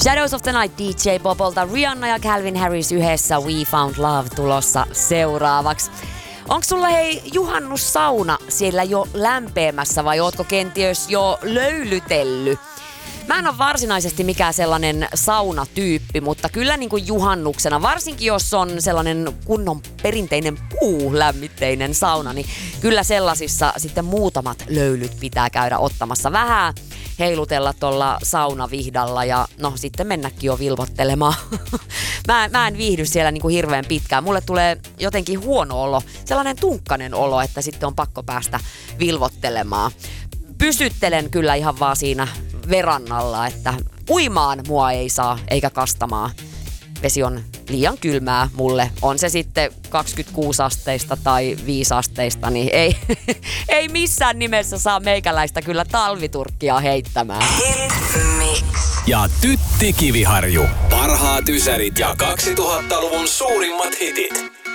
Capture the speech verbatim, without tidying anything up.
Shadows of the Night D J Popolta, Rihanna ja Calvin Harris yhdessä We Found Love tulossa seuraavaksi. Onko sulla hei juhannussauna siellä jo lämpeämässä vai ootko kenties jo löylytellyt? Mä en ole varsinaisesti mikään sellainen saunatyyppi, mutta kyllä niin kuin juhannuksena, varsinkin jos on sellainen kunnon perinteinen puulämmitteinen sauna, niin kyllä sellaisissa sitten muutamat löylyt pitää käydä ottamassa. Vähän heilutella tuolla saunavihdalla ja no sitten mennäkin jo vilvottelemaan. mä, mä en viihdy siellä niin kuin hirveän pitkään. Mulle tulee jotenkin huono olo, sellainen tunkkanen olo, että sitten on pakko päästä vilvottelemaan. Pysyttelen kyllä ihan vaan siinä verannalla, että uimaan mua ei saa eikä kastamaan. Vesi on liian kylmää mulle. On se sitten kaksikymmentäkuusi asteista tai viisi asteista, niin ei, ei missään nimessä saa meikäläistä kyllä talviturkkia heittämään. Hit-mix. Ja Tytti Kiviharju. Parhaat ysärit ja kaksituhattaluvun suurimmat hitit.